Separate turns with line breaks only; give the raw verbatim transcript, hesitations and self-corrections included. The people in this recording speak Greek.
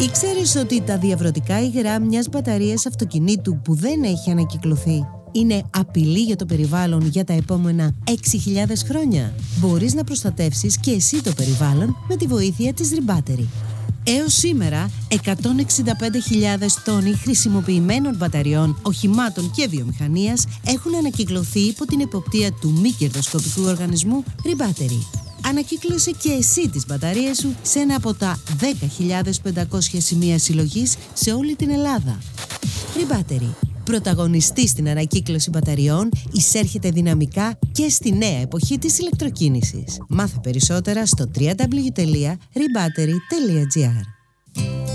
Ήξερες ότι τα διαβρωτικά υγρά μιας μπαταρίας αυτοκινήτου που δεν έχει ανακυκλωθεί είναι απειλή για το περιβάλλον για τα επόμενα έξι χιλιάδες χρόνια? Μπορείς να προστατεύσεις και εσύ το περιβάλλον με τη βοήθεια της Rebattery. Έως σήμερα, εκατόν εξήντα πέντε χιλιάδες τόνοι χρησιμοποιημένων μπαταριών, οχημάτων και βιομηχανίας έχουν ανακυκλωθεί υπό την εποπτεία του μη κερδοσκοπικού οργανισμού Rebattery. Ανακύκλωσε και εσύ τις μπαταρίες σου σε ένα από τα δέκα χιλιάδες πεντακόσια σημεία συλλογής σε όλη την Ελλάδα. Rebattery, πρωταγωνιστή στην ανακύκλωση μπαταριών, εισέρχεται δυναμικά και στη νέα εποχή της ηλεκτροκίνησης. Μάθε περισσότερα στο double-u double-u double-u τελεία rebattery τελεία gr.